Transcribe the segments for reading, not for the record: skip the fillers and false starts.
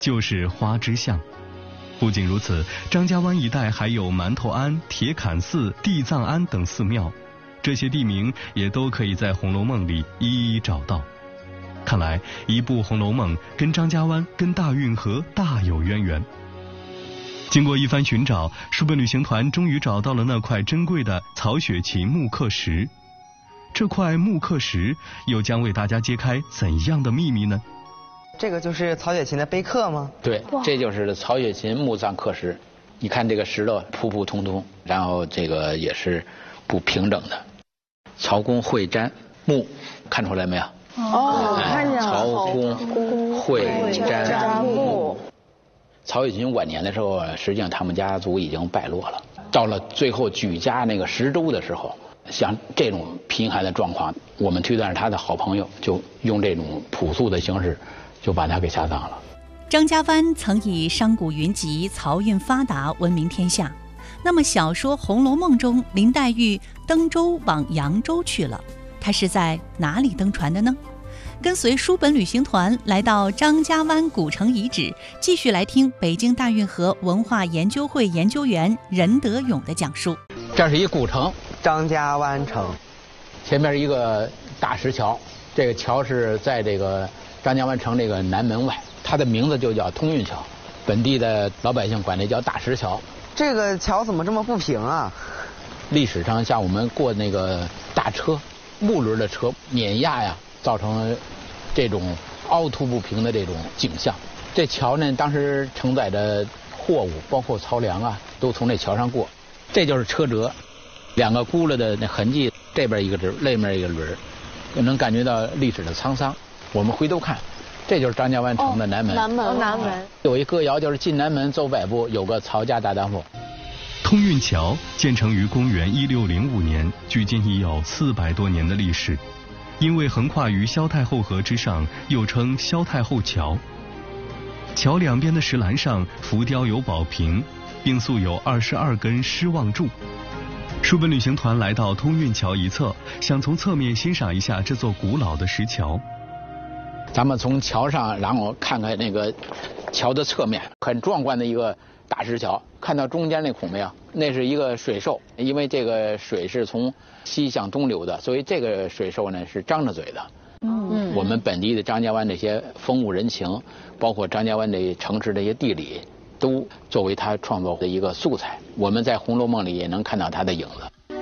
就是花之巷。不仅如此，张家湾一带还有馒头庵、铁槛寺、地藏庵等寺庙，这些地名也都可以在《红楼梦》里一一找到。看来一部《红楼梦》跟张家湾、跟大运河大有渊源。经过一番寻找，书本旅行团终于找到了那块珍贵的曹雪芹木刻石。这块木刻石又将为大家揭开怎样的秘密呢？ 这个就是曹雪芹的碑刻吗？ 对，这就是曹雪芹墓葬刻石。你看这个石头普普通通，然后这个也是不平整的。曹公会瞻墓，看出来没有？ 看见了。 曹公会瞻墓。曹雪芹晚年的时候，实际上他们家族已经败落了。到了最后举家那个十州的时候，像这种贫寒的状况，我们推断是他的好朋友就用这种朴素的形式就把他给下葬了。 张家湾曾以商贾云集、漕运发达闻名天下。那么小说《红楼梦》中林黛玉登舟往扬州去了，她是在哪里登船的呢？跟随书本旅行团来到张家湾古城遗址，继续来听北京大运河文化研究会研究员任德勇的讲述。 这是一古城， 张家湾城， 前面一个大石桥，这个桥是在这个张家湾城这个南门外，它的名字就叫通运桥，本地的老百姓管这叫大石桥。 这个桥怎么这么不平啊？ 历史上像我们过那个大车，木轮的车碾压呀，造成这种凹凸不平的这种景象。这桥呢，当时承载着货物，包括漕粮啊，都从这桥上过。这就是车辙，两个轱辘的那痕迹，这边一个轮，那边一个轮，能感觉到历史的沧桑。我们回头看，这就是张家湾城的南门。 南门有一歌谣，就是进南门走百步，有个曹家大当铺。 通运桥建成于公元1605年，距今已有400多年的历史。因为横跨于萧太后河之上，又称萧太后桥。桥两边的石栏上浮雕有宝瓶，并塑有22根狮望柱。书本旅行团来到通运桥一侧，想从侧面欣赏一下这座古老的石桥。 咱们从桥上，然后看看那个桥的侧面，很壮观的一个大石桥。看到中间那孔没有？那是一个水兽，因为这个水是从西向东流的，所以这个水兽呢是张着嘴的。我们本地的张家湾这些风物人情，包括张家湾的城市这些地理，都作为他创作的一个素材。我们在《红楼梦》里也能看到他的影子。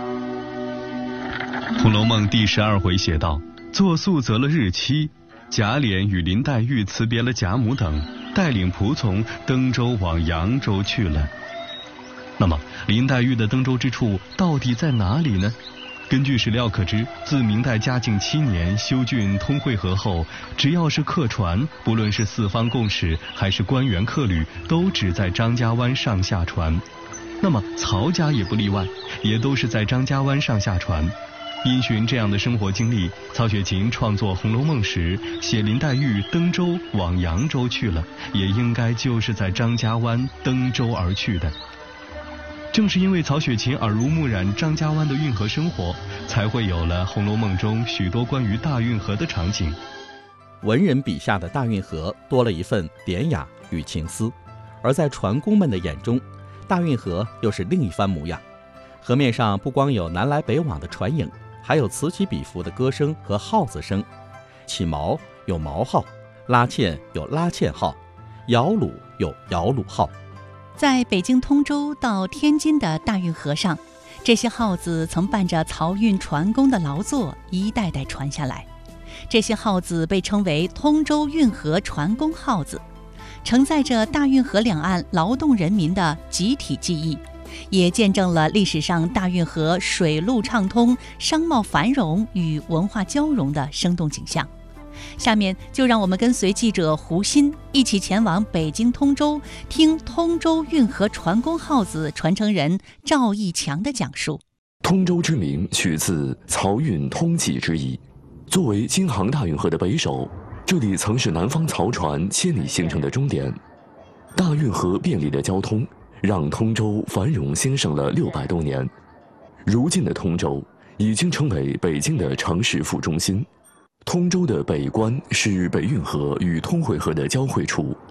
《红楼梦》第12回写道：作宿择了日期，贾琏与林黛玉辞别了贾母等，带领仆从登舟往扬州去了。那么林黛玉的登舟之处到底在哪里呢？根据史料可知，自明代嘉靖7年修浚通惠河后，只要是客船，不论是四方贡使还是官员客旅，都只在张家湾上下船。那么曹家也不例外，也都是在张家湾上下船。因循这样的生活经历，曹雪芹创作《红楼梦》时写林黛玉登舟往扬州去了，也应该就是在张家湾登舟而去的。正是因为曹雪芹耳濡目染张家湾的运河生活，才会有了《红楼梦》中许多关于大运河的场景。 文人笔下的大运河多了一份典雅与情思，而在船工们的眼中，大运河又是另一番模样。河面上不光有南来北往的船影，还有此起彼伏的歌声和号子声。起锚有锚号，拉纤有拉纤号，摇橹有摇橹号。 在北京通州到天津的大运河上，这些号子曾伴着漕运船工的劳作一代代传下来。这些号子被称为通州运河船工号子，承载着大运河两岸劳动人民的集体记忆，也见证了历史上大运河水陆畅通、商贸繁荣与文化交融的生动景象。下面就让我们跟随记者胡鑫一起前往北京通州，听通州运河船工号子传承人赵义强的讲述。 通州之名取自漕运通济之意，作为京杭大运河的北首，这里曾是南方漕船千里行程的终点。大运河便利的交通让通州繁荣兴盛了600多年。如今的通州已经成为北京的城市副中心。通州的北关是北运河与通惠河的交汇处，